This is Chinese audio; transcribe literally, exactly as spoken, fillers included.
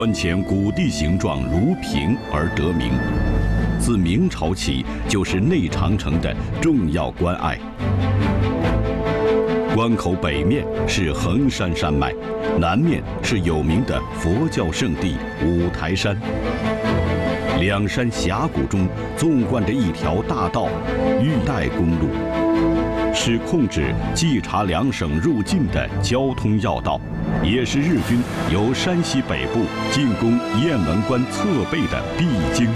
关前谷地形状如瓶而得名。自明朝起，就是内长城的重要关隘。关口北面是衡山山脉，南面是有名的佛教圣地五台山。两山峡谷中纵贯着一条大道——玉带公路，是控制冀察两省入境的交通要道，也是日军由山西北部进攻雁门关侧背的必经